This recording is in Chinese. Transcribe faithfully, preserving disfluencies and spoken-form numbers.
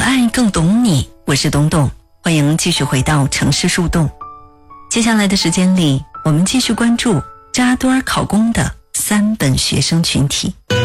爱更懂你，我是董董，欢迎继续回到城市树洞。接下来的时间里，我们继续关注扎堆儿考公的三本学生群体。